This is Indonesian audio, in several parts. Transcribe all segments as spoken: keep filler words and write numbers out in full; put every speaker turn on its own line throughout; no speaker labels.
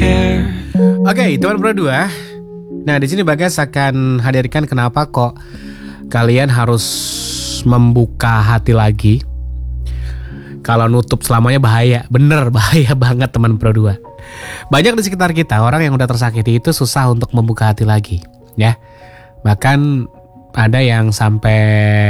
care.
Oke, teman berdua. Nah, di sini Bagas akan hadirkan kenapa kok kalian harus membuka hati lagi. Kalau nutup selamanya bahaya, bener bahaya banget teman berdua. Banyak di sekitar kita orang yang udah tersakiti itu susah untuk membuka hati lagi, ya. Bahkan ada yang sampai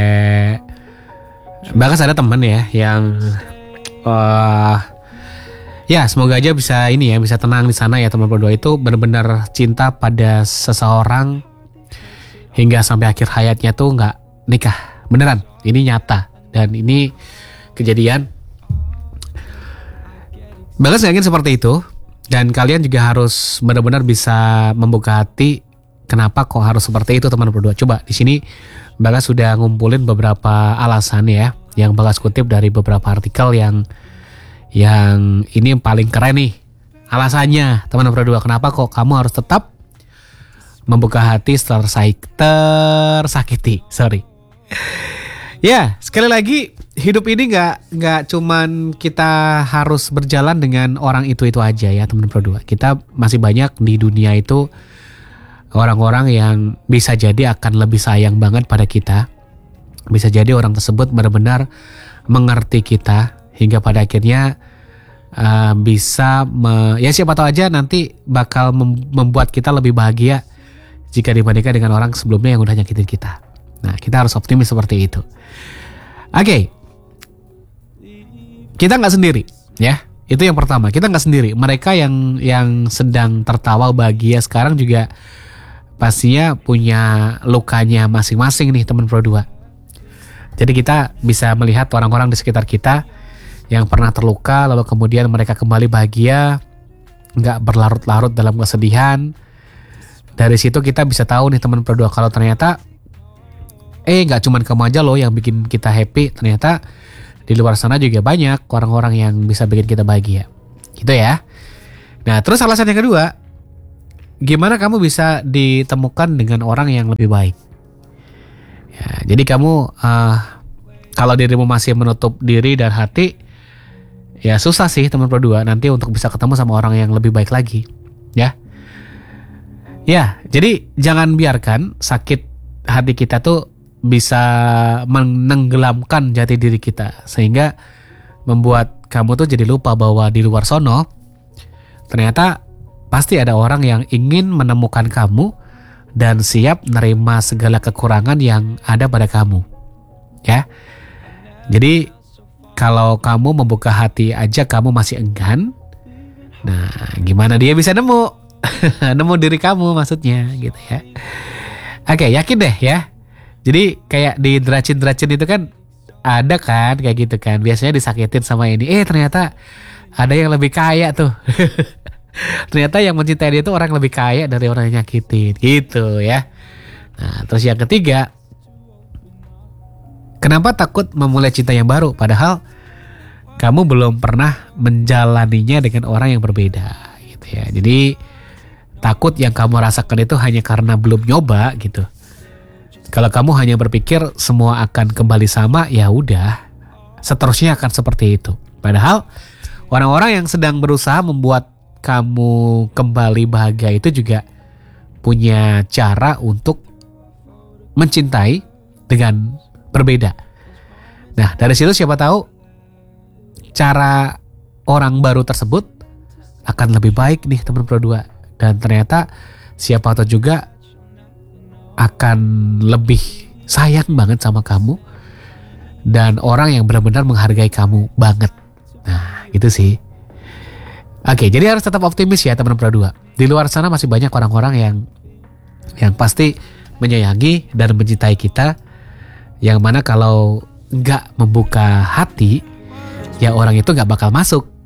Bagas ada temen ya yang uh, ya semoga aja bisa ini ya, bisa tenang di sana ya teman berdua. Itu benar-benar cinta pada seseorang hingga sampai akhir hayatnya tuh nggak nikah, beneran. Ini nyata dan ini kejadian. Bagas yakin seperti itu dan kalian juga harus benar-benar bisa membuka hati. Kenapa kok harus seperti itu teman berdua? Coba di sini Bagas sudah ngumpulin beberapa alasan ya, yang Bagas kutip dari beberapa artikel yang Yang ini yang paling keren nih alasannya teman berdua. Kenapa kok kamu harus tetap membuka hati setelah tersakiti? Sorry. Ya, sekali lagi hidup ini nggak nggak cuman kita harus berjalan dengan orang itu itu aja ya teman berdua. Kita masih banyak di dunia itu orang-orang yang bisa jadi akan lebih sayang banget pada kita. Bisa jadi orang tersebut benar-benar mengerti kita hingga pada akhirnya uh, bisa me, ya siapa tahu aja nanti bakal mem- membuat kita lebih bahagia jika dibandingkan dengan orang sebelumnya yang udah nyakitin kita. Nah, kita harus optimis seperti itu. Oke, okay. Kita nggak sendiri, ya. Itu yang pertama. Kita nggak sendiri. Mereka yang yang sedang tertawa bahagia sekarang juga pastinya punya lukanya masing-masing nih teman berdua. Jadi kita bisa melihat orang-orang di sekitar kita yang pernah terluka, lalu kemudian mereka kembali bahagia, nggak berlarut-larut dalam kesedihan. Dari situ kita bisa tahu nih teman berdua kalau ternyata eh nggak cuman kamu aja loh yang bikin kita happy, ternyata di luar sana juga banyak orang-orang yang bisa bikin kita bahagia, gitu ya. Nah, terus alasan yang kedua, gimana kamu bisa ditemukan dengan orang yang lebih baik? Ya, jadi kamu uh, kalau dirimu masih menutup diri dan hati, ya susah sih teman berdua nanti untuk bisa ketemu sama orang yang lebih baik lagi, ya. Ya, jadi jangan biarkan sakit hati kita tuh bisa menenggelamkan jati diri kita sehingga membuat kamu tuh jadi lupa bahwa di luar sono ternyata pasti ada orang yang ingin menemukan kamu dan siap menerima segala kekurangan yang ada pada kamu, ya. Jadi kalau kamu membuka hati aja kamu masih enggan, nah gimana dia bisa nemu nemu diri kamu maksudnya gitu ya. Oke, yakin deh ya. Jadi kayak di deracin-deracin itu kan ada kan kayak gitu kan, biasanya disakitin sama ini, eh ternyata ada yang lebih kaya tuh. Ternyata yang mencintai dia tuh orang yang lebih kaya dari orang yang nyakitin gitu ya. Nah, terus yang ketiga, kenapa takut memulai cinta yang baru padahal kamu belum pernah menjalaninya dengan orang yang berbeda gitu ya. Jadi takut yang kamu rasakan itu hanya karena belum nyoba gitu. Kalau kamu hanya berpikir semua akan kembali sama, ya udah, seterusnya akan seperti itu. Padahal orang-orang yang sedang berusaha membuat kamu kembali bahagia itu juga punya cara untuk mencintai dengan berbeda. Nah, dari situ siapa tahu cara orang baru tersebut akan lebih baik nih teman berdua. Dan ternyata siapa tahu juga akan lebih sayang banget sama kamu dan orang yang benar-benar menghargai kamu banget. Nah, gitu sih. Oke, jadi harus tetap optimis ya teman berdua. Di luar sana masih banyak orang-orang yang yang pasti menyayangi dan mencintai kita, yang mana kalau nggak membuka hati, ya orang itu nggak bakal masuk